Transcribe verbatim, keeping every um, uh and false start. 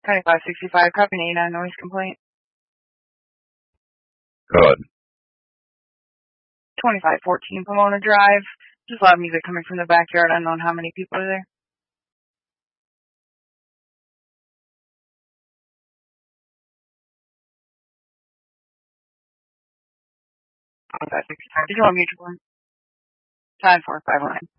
County five sixty-five, copy eighty-nine noise complaint. Go ahead. twenty-five fourteen Pomona Drive. Just loud music coming from the backyard. Unknown how many people are there. five sixty-five. Did you want mutual one? Time for five oh nine.